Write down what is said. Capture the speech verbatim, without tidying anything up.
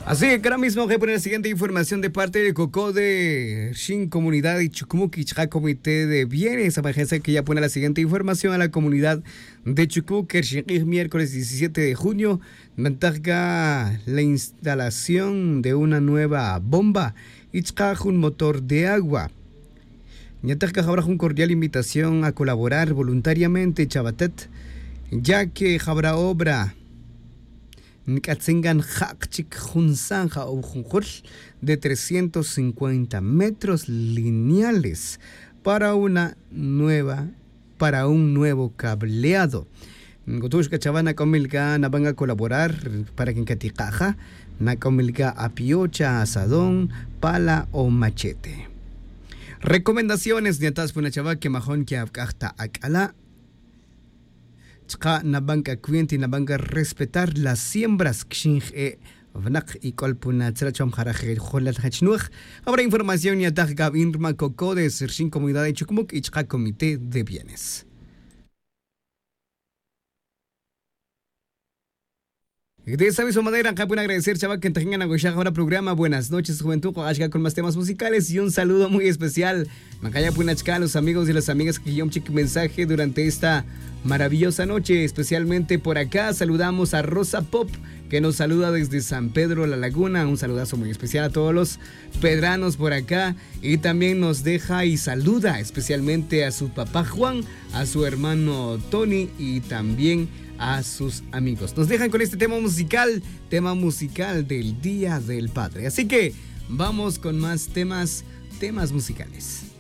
Así que ahora mismo voy a poner la siguiente información de parte de Coco de Shin Comunidad y Chucumuc Chá Comité de Bienes. Agencia que ya pone la siguiente información a la comunidad de Chucumuc, que el miércoles diecisiete de junio ventaja la instalación de una nueva bomba y un motor de agua. Ñataja habrá una cordial invitación a colaborar voluntariamente, Chabatet, ya que habrá obra de trescientos cincuenta metros lineales para una nueva para un nuevo cableado. Gotushka chavana comilka na van a colaborar para que en Caticaja na comilka apiocha, asadón, pala o machete. Recomendaciones de atas una chava que majón que hasta akala Chka na banca cuenta y na banca respetar las siembras kshinj e vnak y kolpuna trachom jaraje jolat hachnuch. Habrá información y ataj gab Irma Coco de Sershin Comunidad de Chucumuc y Chka Comité de Bienes. De esa misma manera, acá pueden agradecer, chaval, que tengan a ahora programa. Buenas noches, juventud, con más temas musicales y un saludo muy especial. Macaya Punachka, los amigos y las amigas que yo un chique mensaje durante esta maravillosa noche. Especialmente por acá saludamos a Rosa Pop, que nos saluda desde San Pedro La Laguna. Un saludazo muy especial a todos los pedranos por acá. Y también nos deja y saluda especialmente a su papá Juan, a su hermano Tony y también a sus amigos. Nos dejan con este tema musical, tema musical del Día del Padre. Así que vamos con más temas, temas musicales.